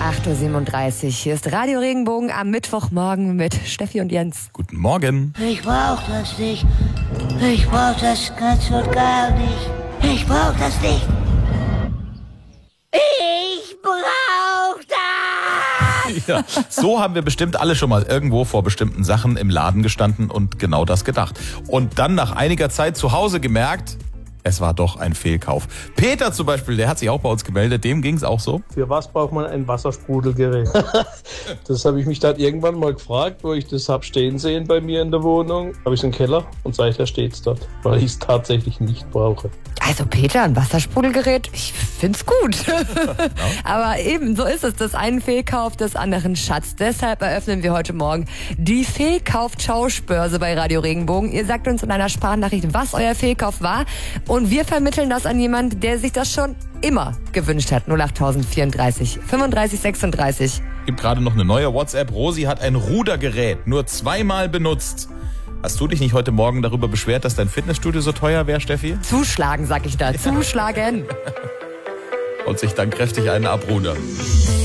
8:37 Uhr. Hier ist Radio Regenbogen am Mittwochmorgen mit Steffi und Jens. Guten Morgen. Ich brauch das nicht. Ich brauch das ganz und gar nicht. Ich brauch das nicht. Ich brauch das! Ja, so haben wir bestimmt alle schon mal irgendwo vor bestimmten Sachen im Laden gestanden und genau das gedacht. Und dann nach einiger Zeit zu Hause gemerkt, es war doch ein Fehlkauf. Peter zum Beispiel, der hat sich auch bei uns gemeldet, dem ging es auch so. Für was braucht man ein Wassersprudelgerät? Das habe ich mich dann irgendwann mal gefragt, wo ich das habe stehen sehen bei mir in der Wohnung. Habe ich es im Keller und seither steht es dort, weil ich es tatsächlich nicht brauche. Also Peter, ein Wassersprudelgerät, ich find's gut. Aber eben, so ist es. Das einen Fehlkauf, des anderen Schatz. Deshalb eröffnen wir heute Morgen die Fehlkauf-Tauschbörse bei Radio Regenbogen. Ihr sagt uns in einer Sprachnachricht, was euer Fehlkauf war. Und wir vermitteln das an jemanden, der sich das schon immer gewünscht hat. 08034 35 36. Gibt gerade noch eine neue WhatsApp. Rosi hat ein Rudergerät nur 2-mal benutzt. Hast du dich nicht heute Morgen darüber beschwert, dass dein Fitnessstudio so teuer wäre, Steffi? Zuschlagen, sag ich da. Zuschlagen. Und sich dann kräftig einen abrudern.